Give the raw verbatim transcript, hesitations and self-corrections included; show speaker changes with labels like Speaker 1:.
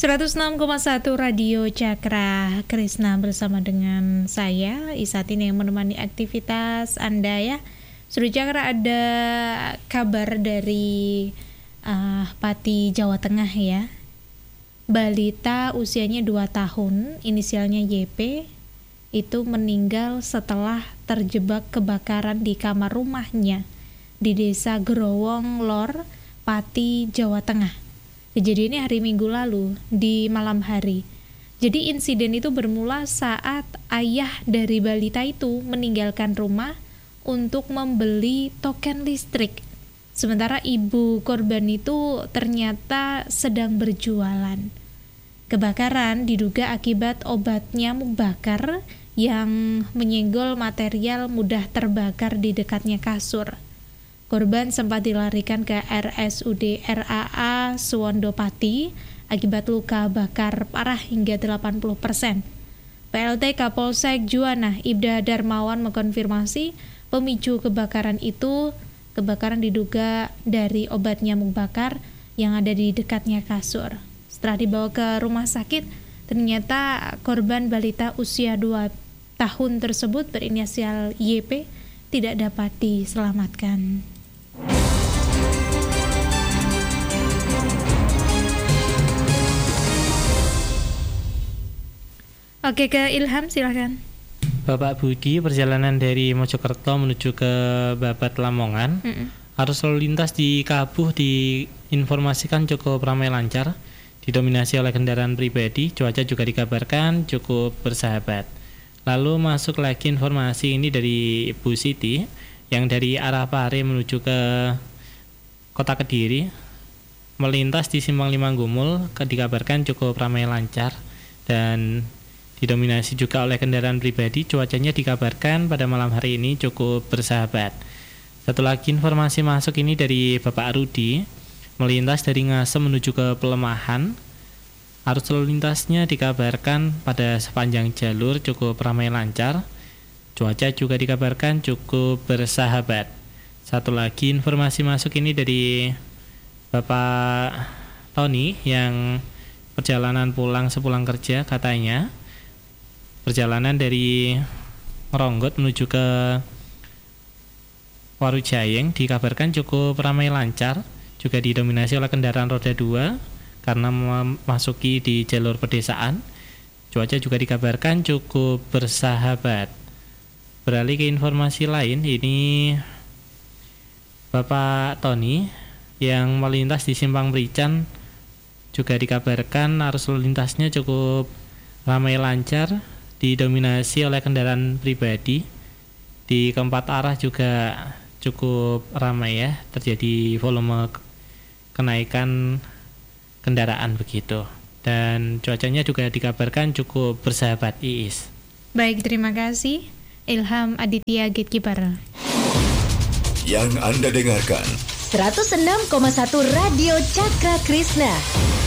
Speaker 1: seratus enam koma satu Radio Cakra Krisna bersama dengan saya Isatin yang menemani aktivitas Anda ya. Sudah Cakra, ada kabar dari uh, Pati, Jawa Tengah ya. Balita usianya dua tahun, inisialnya Y P, itu meninggal setelah terjebak kebakaran di kamar rumahnya di Desa Growong Lor, Pati, Jawa Tengah. Kejadiannya hari Minggu lalu di malam hari. Jadi insiden itu bermula saat ayah dari balita itu meninggalkan rumah untuk membeli token listrik. Sementara ibu korban itu ternyata sedang berjualan. Kebakaran diduga akibat obat nyamuk bakar yang menyenggol material mudah terbakar di dekatnya kasur. Korban sempat dilarikan ke R S U D R A A Suwondo Pati akibat luka bakar parah hingga delapan puluh persen. P L T Kapolsek Juwana Ibda Darmawan mengkonfirmasi pemicu kebakaran itu kebakaran diduga dari obat nyamuk bakar yang ada di dekatnya kasur. Setelah dibawa ke rumah sakit, ternyata korban balita usia dua tahun tersebut berinisial Y P tidak dapat diselamatkan. Oke, ke Ilham silakan.
Speaker 2: Bapak Budi, perjalanan dari Mojokerto menuju ke Babat Lamongan, Mm-mm. arus lalu lintas di Kabuh diinformasikan cukup ramai lancar, didominasi oleh kendaraan pribadi. Cuaca juga dikabarkan cukup bersahabat. Lalu masuk lagi informasi ini dari Ibu Siti yang dari arah Pare menuju ke Kota Kediri, melintas di Simpang Lima Gumul, dikabarkan cukup ramai lancar dan didominasi juga oleh kendaraan pribadi. Cuacanya dikabarkan pada malam hari ini cukup bersahabat. Satu lagi informasi masuk ini dari Bapak Rudi, melintas dari Ngasem menuju ke Pelemahan. Arus lalu lintasnya dikabarkan pada sepanjang jalur cukup ramai lancar. Cuaca juga dikabarkan cukup bersahabat. Satu lagi informasi masuk ini dari Bapak Tony yang perjalanan pulang sepulang kerja, katanya perjalanan dari Ngeronggot menuju ke Warujayeng dikabarkan cukup ramai lancar, juga didominasi oleh kendaraan roda dua karena memasuki di jalur pedesaan. Cuaca juga dikabarkan cukup bersahabat. Beralih ke informasi lain, ini Bapak Tony yang melintas di Simpang Merican juga dikabarkan arus lalu lintasnya cukup ramai lancar, didominasi oleh kendaraan pribadi. Di keempat arah juga cukup ramai ya, terjadi volume kenaikan kendaraan begitu. Dan cuacanya juga dikabarkan cukup bersahabat, Iis.
Speaker 1: Baik, terima kasih Ilham Aditya Gatekeeper.
Speaker 3: Yang Anda dengarkan
Speaker 4: seratus enam koma satu Radio Cakra Krisna.